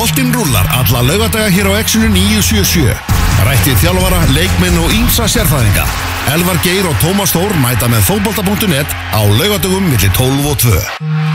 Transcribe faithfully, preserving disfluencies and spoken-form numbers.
Boltinn rúllar alla laugardaga hér á Exinu níu sjö sjö. Rættið þjálfara, leikmenn og ýmsa sérfræðinga. Elvar Geir og Tómas Þór mæta með fótbolta punktur net á laugardögum milli tólf og tvö.